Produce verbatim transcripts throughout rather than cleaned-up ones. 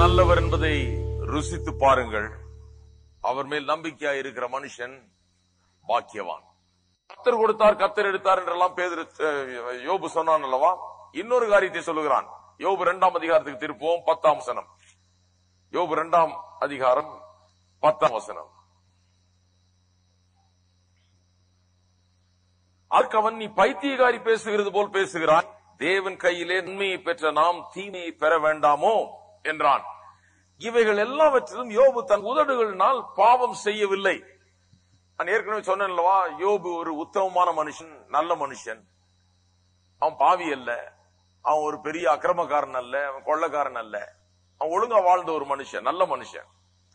நல்லவர் என்பதை ருசித்து பாருங்கள். அவர் மேல் நம்பிக்கையா இருக்கிற மனுஷன் பாக்கியவான். கர்த்தர் கொடுத்தார், கர்த்தர் எடுத்தார் என்றெல்லாம் பேதுரு யோபு சொன்னான் அல்லவா? இன்னொரு காரியத்தை சொல்லுகிறான். யோபு இரண்டாம் அதிகாரத்துக்கு திருப்போம். பத்தாம் வசனம். யோபு இரண்டாம் அதிகாரம் பத்தாம் வசனம். அவன், நீ பைத்தியகாரி பேசுகிறது போல் பேசுகிறான். தேவன் கையிலே நன்மையை பெற்ற நாம் தீமையை பெற வேண்டாமோ என்றான். இவைகள் எல்லாவற்றிலும் யோபு தன் உதடுகளினால் பாவம் செய்யவில்லை. நான் ஏற்கனவே சொன்னேன், யோபு ஒரு உத்தமமான மனுஷன், நல்ல மனுஷன். அவன் பாவி அல்ல, அவன் ஒரு பெரிய அக்கிரமக்காரன் அல்ல, அவன் கொள்ளக்காரன் அல்ல. அவன் ஒழுங்கா வாழ்ந்த ஒரு மனுஷன், நல்ல மனுஷன்.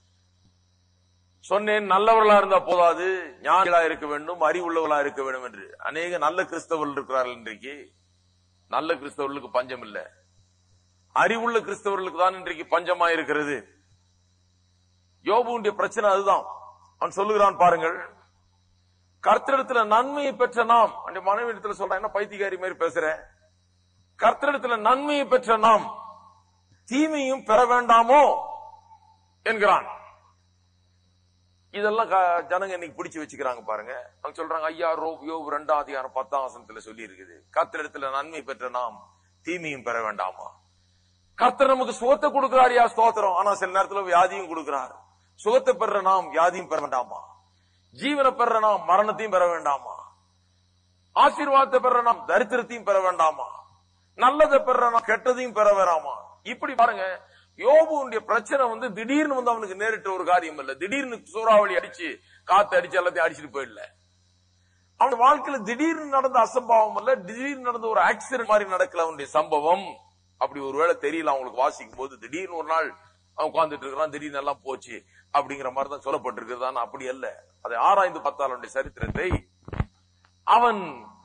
சொன்னேன், நல்லவர்களா இருந்தா போதாது, ஞானிகளா இருக்க வேண்டும், அறிவுள்ளவர்களா இருக்க வேண்டும் என்று. அநேக நல்ல கிறிஸ்தவர்கள் இருக்கிறார்கள் இன்றைக்கு. நல்ல கிறிஸ்தவர்களுக்கு பஞ்சம் இல்ல, அறிவுள்ள கிறிஸ்தவர்களுக்கு தான் இன்றைக்கு பஞ்சமா இருக்கிறது. யோபுடைய பிரச்சனை அதுதான். அவன் சொல்லுகிறான் பாருங்கள், கர்த்தரிடத்துல நன்மையை பெற்ற நாம், அந்த மனைவி இடத்துல சொல்றான், என்ன பைத்தியக்காரி மாதிரி பேசுற, கர்த்தரிடத்துல நன்மையை பெற்ற நாம் தீமையும் பெற வேண்டாமோ என்கிறான். இதெல்லாம் ஜனங்க இன்னைக்கு பிடிச்சு வச்சுக்கிறாங்க பாருங்க. அவங்க சொல்றாங்க, ஐயா யோபு இரண்டாம் அதிகாரம் பத்தாம் வசனத்துல சொல்லி இருக்குது, கர்த்தரிடத்துல நன்மை பெற்ற நாம் தீமையும் பெற வேண்டாமா. கர்த்தர் நமக்கு சுகத்தை கொடுக்கிறார், யா ஸ்தோத்திரம். ஆனா சில நேரத்துல வியாதியும் கொடுக்கிறார். சுகத்தை பெற நாம் வியாதியும் பெற வேண்டாமா? ஜீவனை பெற நாம் மரணத்தையும் பெற வேண்டாமா? ஆசீர்வாதத்தை பெற நாம் தரித்திரத்தையும் பெற வேண்டாமா? நல்லதை பெற நாம் கெட்டதையும் பெற வேண்டாமா? இப்படி பாருங்க, யோபுடைய பிரச்சனை வந்து திடீர்னு வந்து அவனுக்கு நேரிட்ட ஒரு காரியம் இல்ல. திடீர்னு சூறாவளி அடிச்சு காத்து அடிச்சு எல்லாத்தையும் அடிச்சுட்டு போயிடல. அவன் வாழ்க்கையில திடீர்னு நடந்த அசம்பாவம் அல்ல, திடீர்னு நடந்த ஒரு ஆக்சிடென்ட் மாதிரி நடக்கல அவனுடைய சம்பவம். அப்படி ஒருவேளை தெரியல அவங்களுக்கு வாசிக்கும் போது, திடீர்னு ஒரு நாள் அவன் உட்கார்ந்துட்டு இருக்கிறான், திடீர்னு எல்லாம் போச்சு அப்படிங்கிற மாதிரி தான் சொல்லப்பட்டிருக்கிறது. அப்படி அல்ல. அதை ஆராய்ந்து பார்த்தால் அவனுடைய சரித்திரத்தை, அவன்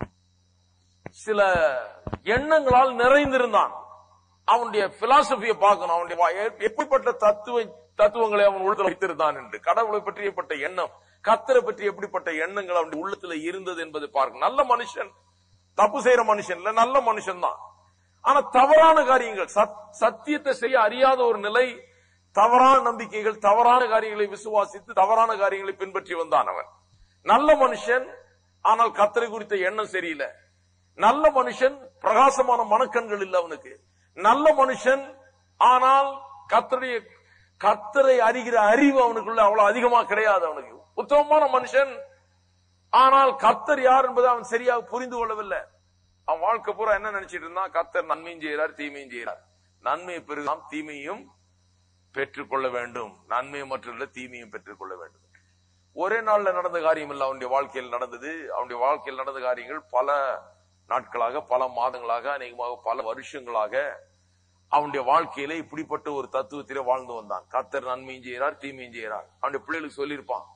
சில எண்ணங்களால் நிறைந்திருந்தான். அவனுடைய பிலாசபியை பார்க்கணும், அவனுடைய எப்படிப்பட்ட தத்துவ தத்துவங்களை அவன் உள்ளத்துல வைத்திருந்தான் என்று. கடவுளை பற்றியப்பட்ட எண்ணம், கர்த்தரை பற்றி எப்படிப்பட்ட எண்ணங்கள் அவனுடைய உள்ளத்துல இருந்தது என்பதை பார்க்கணும். நல்ல மனுஷன், தப்பு செய்யற மனுஷன் இல்ல, நல்ல மனுஷன் தான். ஆனா தவறான காரியங்கள், சத்தியத்தை செய்ய அறியாத ஒரு நிலை, தவறான நம்பிக்கைகள், தவறான காரியங்களை விசுவாசித்து தவறான காரியங்களை பின்பற்றி வந்தான் அவன். நல்ல மனுஷன், ஆனால் கர்த்தரை குறித்த எண்ணம் சரியில்லை. நல்ல மனுஷன், பிரகாசமான மனக்கண்கள் இல்ல அவனுக்கு. நல்ல மனுஷன், ஆனால் கர்த்தருடைய கர்த்தரை அறிகிற அறிவு அவனுக்குள்ள அவ்வளவு அதிகமா கிடையாது அவனுக்கு. உத்தமமான மனுஷன், ஆனால் கர்த்தர் யார் என்பதை அவன் சரியாக புரிந்து கொள்ளவில்லை. அவன் வாழ்க்கை பூரா என்ன நினைச்சிட்டு இருந்தான், கர்த்தர் நன்மையும் செய்கிறார், தீமையும் செய்கிறார். நன்மையை பெருகாம், தீமையும் பெற்றுக்கொள்ள வேண்டும். நன்மையை மட்டும் தீமையும் பெற்றுக்கொள்ள வேண்டும். ஒரே நாள்ல நடந்த காரியம் இல்ல அவனுடைய வாழ்க்கையில் நடந்தது. அவனுடைய வாழ்க்கையில் நடந்த காரியங்கள் பல நாட்களாக, பல மாதங்களாக, அநேகமாக பல வருஷங்களாக அவனுடைய வாழ்க்கையில இப்படிப்பட்ட ஒரு தத்துவத்திலே வாழ்ந்து வந்தான். கர்த்தர் நன்மையும் செய்கிறார், தீமையும் செய்கிறார். அவனுடைய பிள்ளைகளுக்கு சொல்லியிருப்பான்,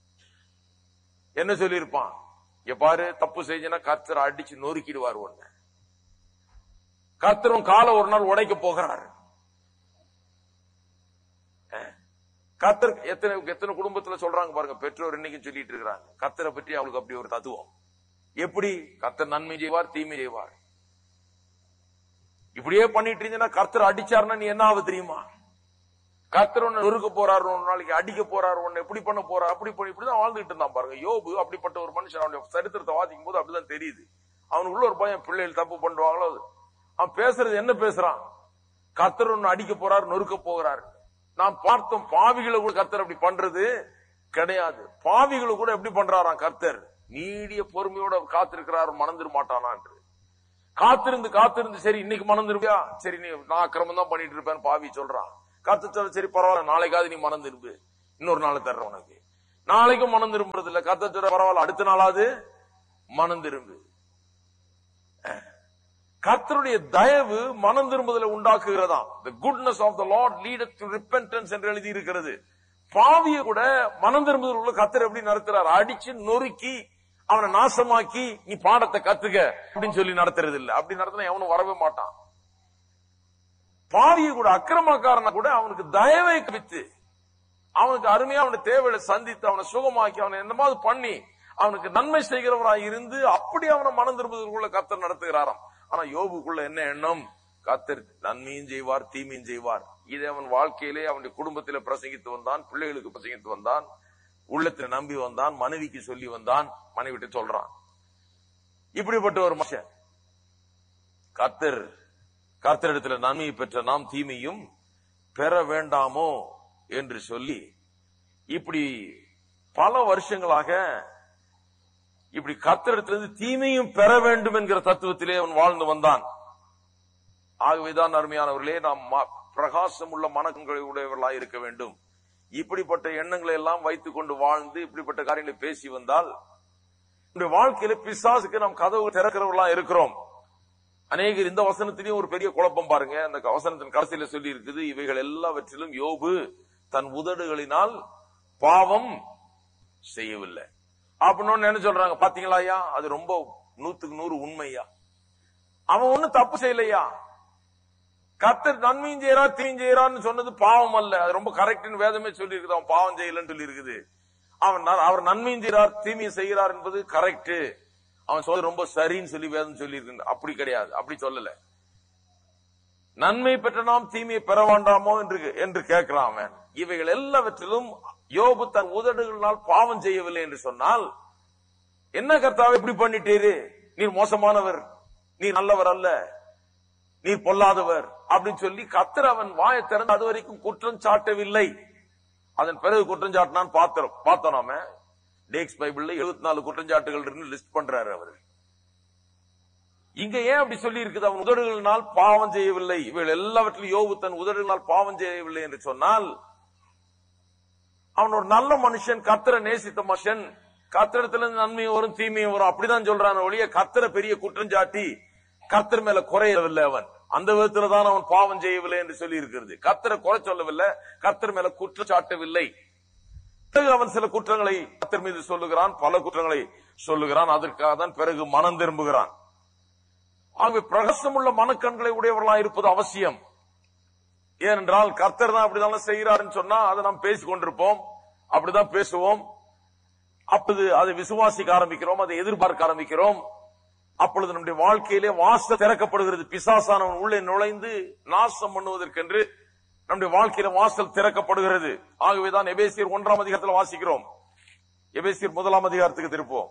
என்ன சொல்லியிருப்பான், எப்பாரு தப்பு செஞ்சனா கர்த்தர் அடிச்சு நொறுக்கிடுவார். ஒண்ணு கர்த்தரும் காலை ஒரு நாள் உடைக்க போகிறார். கர்த்தர் எத்தனை எத்தனை குடும்பத்துல சொல்றாங்க பாருங்க, பெற்றோர் இன்னைக்கு சொல்லிட்டு இருக்கிறாங்க, கர்த்தரை பற்றி அவளுக்கு அப்படி ஒரு தத்துவம். எப்படி கர்த்தர் நன்மை செய்வார், தீமை செய்வார். இப்படியே பண்ணிட்டு இருந்தீங்கன்னா கர்த்தர் அடிச்சாருன்னா நீ என்ன ஆகுது தெரியுமா? கர்த்தர் ஒன்னு நொறுக்க போறாரு, ஒரு நாளைக்கு அடிக்க போறாரு, ஒன்னு எப்படி பண்ண போறாரு, அப்படி பண்ணி இப்படிதான் வாழ்ந்துட்டு இருந்தான் பாருங்க. யோபு அப்படிப்பட்ட ஒரு மனுஷன். அவனுடைய சரித்திரத்தை வாசிக்கும் போது அப்படிதான் தெரியுது. அவனுக்குள்ள ஒரு பையன், பிள்ளைகள் தப்பு பண்ணுவாங்களோ, அவன் பேசுறது என்ன பேசுறான், கர்த்தர் ஒன்னு அடிக்க போறாரு, நொறுக்க போகிறாரு. நாம் பார்த்தோம், பாவிகளை கூட கர்த்தர் அப்படி பண்றது கிடையாது. பாவிகளை கூட எப்படி பண்றாராம் கர்த்தர், நீடிய பொறுமையோட காத்திருக்கிறார், மணந்துட மாட்டானா என்று. காத்திருந்து காத்திருந்து சரி இன்னைக்கு மணந்துருப்பியா, சரி நீ நான் அக்கிரமம் தான் பண்ணிட்டு இருப்பேன் பாவி சொல்றான். காத்து சொல்ல, சரி பரவாயில்ல, நாளைக்காவது நீ மனம் திரும்பு, இன்னொரு நாள் தர்ற உனக்கு. நாளைக்கும் மனம் திரும்புறது இல்ல. கத்த சொல்ற, பரவாயில்ல அடுத்த நாளாவது மனம் திரும்பு. கர்த்தருடைய தயவு மனம் திரும்புதலை உண்டாக்குகிறதா. The goodness of the Lord leadeth to repentance என்று எழுதி இருக்கிறது. பாவிய கூட மனம் திரும்புதல் உள்ள கர்த்தர் எப்படி நடத்துறார், அடிச்சு நொறுக்கி அவனை நாசமாக்கி நீ பாடத்தை கத்துக்க அப்படின்னு சொல்லி நடத்துறது இல்ல. அப்படி நடத்தினா எவனும் வரவே மாட்டான். பாவிய கூட, அக்கிரமக்காரன கூட அவனுக்கு தயவை கவித்து, அவனுக்கு அருமையா அவனுடைய தேவையை சந்தித்து, அவனை சுகமாக்கி, அவனை என்ன மாதிரி பண்ணி அவனுக்கு நன்மை செய்கிறவராய் இருந்து அப்படி அவனை மனம் திரும்புவதற்குள்ள கர்த்தர் நடத்துகிறாராம். ஆனா யோபுக்குள்ள என்ன எண்ணம், கர்த்தர் நன்மையும் செய்வார், தீமையும் செய்வார். இதை அவன் வாழ்க்கையிலே அவனுடைய குடும்பத்திலே பிரசங்கித்து வந்தான், பிள்ளைகளுக்கு பிரசங்கித்து வந்தான், உள்ளத்துல நம்பி வந்தான், மனைவிக்கு சொல்லி வந்தான், மனைவிட்டு சொல்றான். இப்படிப்பட்ட ஒரு மனுஷன் கர்த்தர் கர்த்தரிடத்துல நன்மையை பெற்ற நாம் தீமையும் பெற வேண்டாமோ என்று சொல்லி இப்படி பல வருஷங்களாக இப்படி கர்த்தரிடத்திலிருந்து தீமையும் பெற வேண்டும் என்கிற தத்துவத்திலே அவன் வாழ்ந்து வந்தான். ஆகவேதான் அருமையானவர்களே, நாம் பிரகாசம் உள்ள மனங்களை உடையவர்களாக இருக்க வேண்டும். இப்படிப்பட்ட எண்ணங்களை எல்லாம் வைத்துக் கொண்டு வாழ்ந்து இப்படிப்பட்ட காரியங்களை பேசி வந்தால் நம்முடைய வாழ்க்கையில பிசாசுக்கு நாம் கதவு திறக்கிறவர்களா இருக்கிறோம். அநேகர் இந்த வசனத்திலேயும் ஒரு பெரிய குழப்பம் பாருங்க. அந்த வசனத்தின் கடைசியில சொல்லி இருக்குது, இவைகள் எல்லாவற்றிலும் யோபு தன் உதடுகளினால் பாவம் செய்யவில்லை அப்படின்னு என்ன சொல்றாங்க பாத்தீங்களா ஐயா? அது ரொம்ப நூத்துக்கு நூறு உண்மையா. அவன் ஒண்ணு தப்பு செய்யலையா. கர்த்தர் நன்மையும் செய்யறார் தீமையும் செய்யறான்னு சொன்னது பாவம் அல்ல, அது ரொம்ப கரெக்ட்னு வேதமே சொல்லி இருக்குது. அவன் பாவம் செய்யலன்னு சொல்லி இருக்குது. அவன் அவர் நன்மையும் செய்யறார் தீமையும் செய்யறார் என்பது கரெக்ட், அவன் சொல்றது ரொம்ப சரின்னு சொல்லி வேதம் சொல்லி இருக்கு. அப்படி கிடையாது, அப்படி சொல்லல. நன்மை பெற்ற நாம் தீமையை பெற வேண்டாமோ என்று என்று கேட்கிறான் அவன். இவைகள் எல்லாவற்றிலும் யோபு தன் உதடுகளினால் பாவம் செய்யவில்லை என்று சொன்னால், என்ன கர்த்தாவை இப்படி பண்ணிட்டீரு, நீர் மோசமானவர், நீர் நல்லவர் அல்ல, நீர் பொல்லாதவர் அப்படின்னு சொல்லி கர்த்தர் அவன் வாயை திறந்து அது வரைக்கும் குற்றம் சாட்டவில்லை. அதன் பிறகு குற்றம் சாட்டினான் பார்த்தோம் பார்த்தோம் நாம டேக்ஸ் பைபிள்ல எழுபத்தி நாலு குற்றஞ்சாட்டுகள் லிஸ்ட் பண்றாரு அவரு. இங்க ஏன் அப்படி சொல்லி இருக்குது, அவன் உதடுகளினால் பாவம் செய்யவில்லை, இவள் எல்லாவற்றிலும் யோபு தன் உதடுகளினால் பாவம் செய்யவில்லை என்று சொன்னால், அவன் ஒரு நல்ல மனுஷன், கர்த்தரை நேசித்த மனுஷன், கர்த்தரிடத்திலிருந்து நன்மையும் வரும் தீமையும் வரும் அப்படிதான் சொல்றான் ஒழிய கர்த்தரை பெரிய குற்றஞ்சாட்டி கர்த்தர் மேல குறையவில்லை. அவன் அந்த விதத்துல தான் அவன் பாவம் செய்யவில்லை என்று சொல்லி இருக்கிறது. கர்த்தரை குறை சொல்லவில்லை, கர்த்தர் மேல குற்றம் சாட்டவில்லை. அவன் சில குற்றங்களை கர்த்தர் மீது சொல்லுகிறான், பல குற்றங்களை சொல்லுகிறான். அதற்காக தான் பிறகு மனம் திரும்புகிறான். ஆகவே பிரகாசமுள்ள மனக்கண்களை உடையவர்களாக இருப்பது அவசியம். ஏனென்றால் கர்த்தர் தான் அப்படிதான் செய்கிறாருன்னு சொன்னா அதை நாம் பேசிக் கொண்டிருப்போம், அப்படிதான் பேசுவோம். அப்போது அதை விசுவாசிக்க ஆரம்பிக்கிறோம், அதை எதிர்பார்க்க ஆரம்பிக்கிறோம். அப்பொழுது நம்முடைய வாழ்க்கையிலே வாசல் திறக்கப்படுகிறது. பிசாசானவன் உள்ளே நுழைந்து நாசம் பண்ணுவதற்கென்று நம்முடைய வாழ்க்கையில வாசல் திறக்கப்படுகிறது. ஆகவேதான் எபேசியர் ஒன்றாம் அதிகாரத்தில் வாசிக்கிறோம். எபேசியர் முதலாம் அதிகாரத்துக்கு திருப்போம்.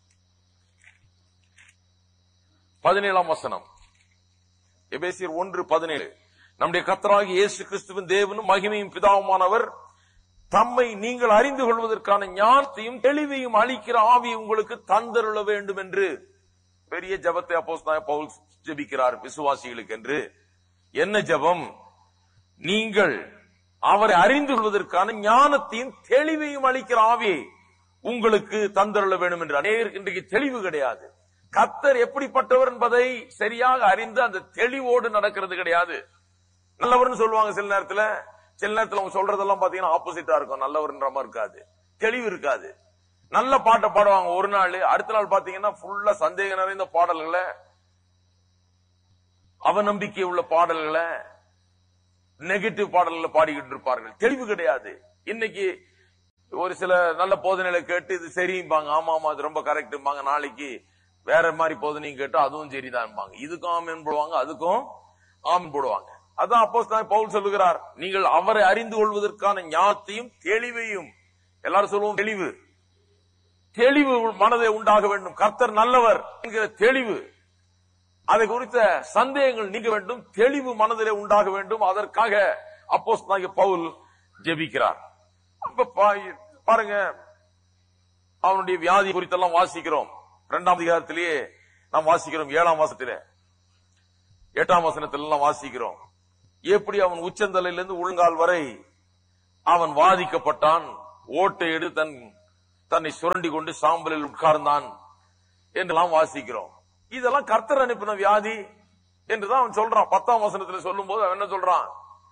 பதினேழாம் வசனம். எபேசியர் ஒன்று பதினேழு. நம்முடைய கர்த்தராகிய இயேசு கிறிஸ்துவின் தேவனும் மகிமையும் பிதாவுமானவர் தம்மை நீங்கள் அறிந்து கொள்வதற்கான ஞானத்தையும் தெளிவையும் அளிக்கிற ஆவியை உங்களுக்கு தந்தருள வேண்டும் என்று பெரிய ஜெபத்தை அப்போஸ்தலனாகிய பவுல் ஜெபிக்கிறார் விசுவாசிகளுக்கு என்று. என்ன ஜெபம்? நீங்கள் அவரை அறிந்து கொள்வதற்கான ஞானத்தையும் தெளிவையும் அளிக்கிற ஆவியை உங்களுக்கு தந்தருள வேண்டும் என்று. அநேகருக்கு இன்றைக்கு தெளிவு கிடையாது. கர்த்தர் எப்படிப்பட்டவர் என்பதை சரியாக அறிந்து அந்த தெளிவோடு நடக்கிறது கிடையாது. நல்லவர்னு சொல்லுவாங்க சில நேரத்துல, சில நேரத்துல அவங்க சொல்றதெல்லாம் பாத்தீங்கன்னா ஆப்போசிட்டா இருக்கும், நல்லவர்ன்ற மாதிரி இருக்காது, தெளிவு இருக்காது. நல்ல பாட்டை பாடுவாங்க ஒரு நாள், அடுத்த நாள் பாத்தீங்கன்னா ஃபுல்லா சந்தேகம் நிறைந்த பாடல்களை, அவநம்பிக்கை உள்ள பாடல்களை, நெகட்டிவ் பாடல்களை பாடிக்கிட்டு இருப்பார்கள். தெளிவு கிடையாது. இன்னைக்கு ஒரு சில நல்ல போதனைகளை கேட்டு இது சரிம்பாங்க, ஆமா ஆமா அது ரொம்ப கரெக்ட்பாங்க. நாளைக்கு வேற மாதிரி போதனையும் கேட்டு அதுவும் சரிதான், இதுக்கும் ஆமீன் போடுவாங்க, அதுக்கும் ஆமீன் போடுவாங்க. அதான் அப்போஸ்தலனாகிய பவுல் சொல்லுகிறார், நீங்கள் அவரை அறிந்து கொள்வதற்கான ஞானத்தையும் தெளிவையும். எல்லாரும் சொல்லுவோம் தெளிவு. தெளிவு மனதை உண்டாக வேண்டும். கர்த்தர் நல்லவர் என்கிற தெளிவு, அதை குறித்த சந்தேகங்கள் நீங்க வேண்டும், தெளிவு மனதிலே உண்டாக வேண்டும். அதற்காக அப்போஸ்தலனாகிய பவுல் ஜெபிக்கிறார். அப்ப பாருங்க, அவனுடைய வியாதி குறித்தெல்லாம் வாசிக்கிறோம். இரண்டாம் அதிகாரத்திலேயே நாம் வாசிக்கிறோம். ஏழாம் வசனத்திலே எட்டாம் வசனத்திலாம் வாசிக்கிறோம். எப்படி அவன் உச்சந்தலையிலிருந்து உள்ளங்கால் வரை அவன் வாதிக்கப்பட்டான், ஓட்டை எடுத்து தன் தன்னை சுரண்டி கொண்டு சாம்பலில் உட்கார்ந்தான் என்றெல்லாம் வாசிக்கிறோம். இதெல்லாம் கர்த்தர் அனுப்பின வியாதி என்றுதான் அவன் சொல்றான். பத்தாம் வசனத்துல சொல்லும் போது அவன் என்ன சொல்றான்?